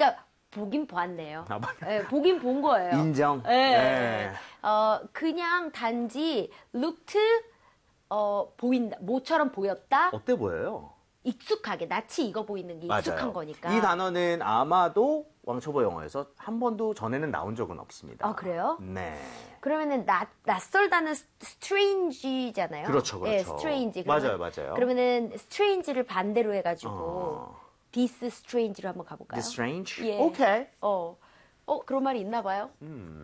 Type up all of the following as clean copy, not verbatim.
그러니까 보긴 보았네요. 네, 보긴 본 거예요. 인정. 네. 그냥 단지 looked 보인다. 모처럼 보였다. 어때 보여요? 익숙하게 낯이 익어 보이는 게 익숙한 맞아요. 거니까. 이 단어는 아마도 왕초보 영어에서 한 번도 전에는 나온 적은 없습니다. 아, 그래요? 네. 그러면은 낯설다는 strange잖아요. 그렇죠, 그렇죠. 네, strange. 맞아요, 맞아요. 그러면은 strange를 반대로 해가지고 this strange로 한번 가볼까요? This strange? 예. 오케이. 그런 말이 있나 봐요.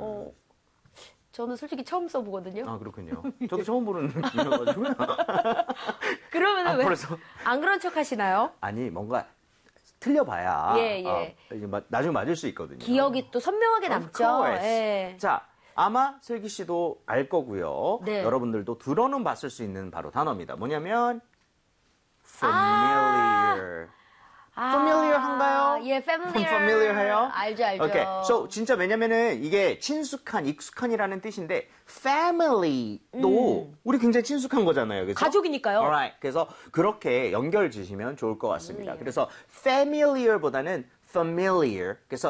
저는 솔직히 처음 써보거든요. 아, 그렇군요. 저도 처음 보는 느낌이어가지고요. 그러면은 왜 벌써. 안 그런 척 하시나요? 아니, 뭔가 틀려봐야 예. 이게 나중에 맞을 수 있거든요. 기억이 또 선명하게 남죠. 예. 자, 아마 슬기 씨도 알 거고요. 네. 여러분들도 들어는 봤을 수 있는 바로 단어입니다. 뭐냐면 familiar. familiar 한가요? 예, familiar. familiar 해요? 알죠. 오케이. So 진짜 왜냐면은 이게 친숙한, 익숙한이라는 뜻인데 family도 우리 굉장히 친숙한 거잖아요. 그렇죠? 가족이니까요. Alright. 그래서 그렇게 연결 지시면 좋을 것 같습니다. 그래서 familiar보다는 familiar. 그래서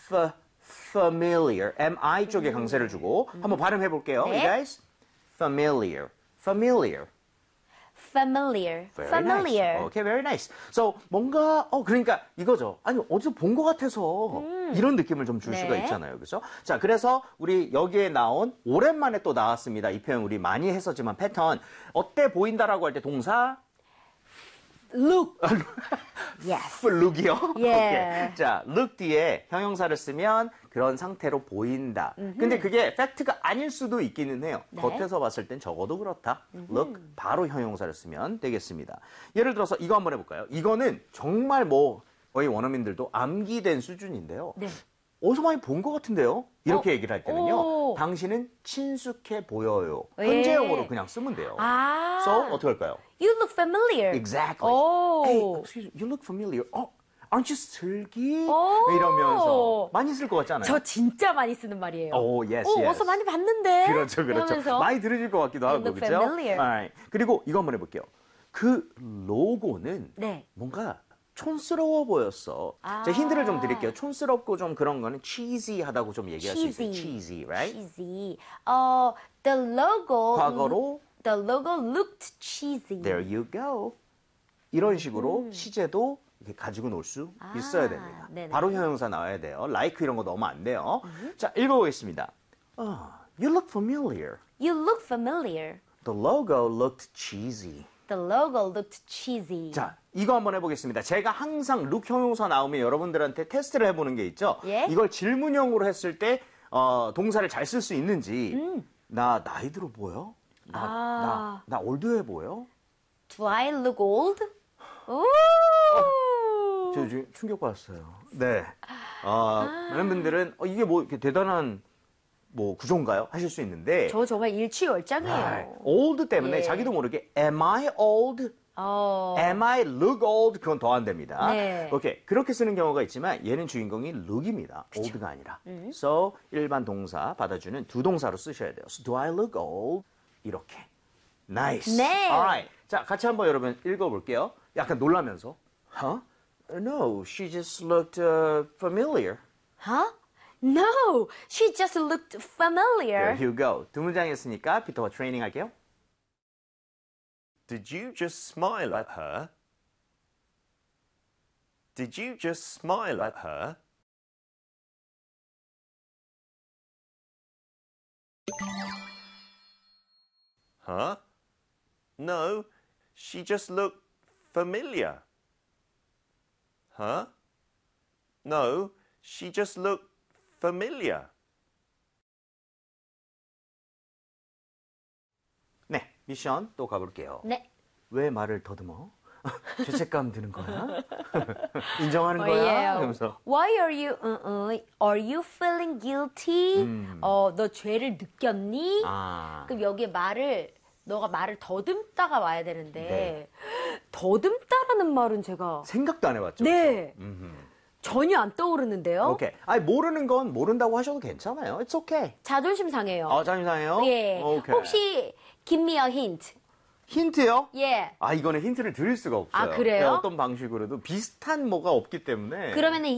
familiar. mi 쪽에 강세를 주고 한번 발음해 볼게요. 네. You guys. familiar. familiar. familiar. Very familiar. nice. Okay, very nice. So 뭔가 그러니까 이거죠. 아니 어디서 본 것 같아서 이런 느낌을 좀 줄 네. 수가 있잖아요, 그렇죠? 자, 그래서 우리 여기에 나온 오랜만에 또 나왔습니다. 이 표현 우리 많이 했었지만 패턴 어때 보인다라고 할 때 동사 look. yes. look이요. 예. 오케이. 자, look 뒤에 형용사를 쓰면 그런 상태로 보인다. 근데 그게 팩트가 아닐 수도 있기는 해요. 네. 겉에서 봤을 땐 적어도 그렇다. look 바로 형용사를 쓰면 되겠습니다. 예를 들어서 이거 한번 해볼까요? 이거는 정말 거의 원어민들도 암기된 수준인데요. 네. 어디서 많이 본 것 같은데요? 이렇게 얘기를 할 때는요. 오. 당신은 친숙해 보여요. 예. 현재형으로 그냥 쓰면 돼요. So 어떻게 할까요? You look familiar. Exactly. 오. Hey, excuse me, you look familiar. Aren't you 슬기? 오. 이러면서 많이 쓸 것 같잖아요. 저 진짜 많이 쓰는 말이에요. 오, yes. 어서 많이 봤는데. 그렇죠. 이러면서. 많이 들으실 것 같기도 하고, look 그렇죠? familiar. Alright. 그리고 이거 한번 해볼게요. 그 로고는 네. 뭔가 촌스러워 보였어. 제가 힌트를 좀 드릴게요. 촌스럽고 좀 그런 거는 cheesy하다고 좀 얘기할 수 있어요. cheesy, right? cheesy. The logo. 과거로 The logo looked cheesy. There you go. 이런 식으로 시제도 이렇게 가지고 놀 수 있어야 됩니다. 네네. 바로 형용사 나와야 돼요. like 이런 거 넣으면 안 돼요. 자, 읽어보겠습니다. You look familiar. You look familiar. The logo looked cheesy. The logo looked cheesy. 자, 이거 한번 해보겠습니다. 제가 항상 look 형용사 나오면 여러분들한테 테스트를 해보는 게 있죠. 예? 이걸 질문형으로 했을 때 동사를 잘 쓸 수 있는지 나 나이 들어 보여? 나 올드해 보여? Do I look old? 오! 저 지금 충격받았어요. 네. 많은 분들은 이게 뭐 이렇게 대단한 구조인가요? 하실 수 있는데 저 정말 일취월장이에요. old 때문에 예. 자기도 모르게 am I old? Am I look old? 그건 더 안 됩니다. 네. 오케이. 그렇게 쓰는 경우가 있지만 얘는 주인공이 look입니다. old가 아니라. So 일반 동사 받아주는 두 동사로 쓰셔야 돼요. So do I look old? 이렇게. Nice. 네. Alright. 자, 같이 한번 여러분 읽어볼게요. 약간 놀라면서. Huh? No, she just looked familiar. Huh? No, she just looked familiar. There you go. 두 문장 했으니까 피터와 트레이닝 할게요. Did you just smile at her? Did you just smile at her? Huh? No, she just looked familiar. Huh? No, she just looked familiar. 네, 미션 또 가볼게요. 네. 왜 말을 더듬어? 죄책감 드는 거야? 인정하는 거야? 예. 이러면서. Why are you feeling guilty? 너 죄를 느꼈니? 그럼 여기에 너가 말을 더듬다가 와야 되는데, 더듬다라는 말은 제가 생각도 안 해봤죠? 네. 전혀 안 떠오르는데요. 오케이. 아니, 모르는 건 모른다고 하셔도 괜찮아요. It's okay. 자존심 상해요. 자존심 상해요? 예. 오케이. 혹시 give me a hint. 힌트요? 예. 이거는 힌트를 드릴 수가 없어요. 그래요? 어떤 방식으로도 비슷한 뭐가 없기 때문에. 그러면은